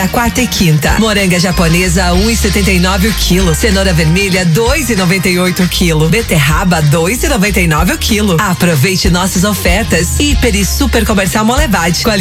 a quarta e quinta. Moranga japonesa 1,79 o quilo. Cenoura vermelha 2,98 o quilo. Beterraba 2,99 o quilo. Aproveite nossas ofertas. Hiper e Super Comercial Molevade.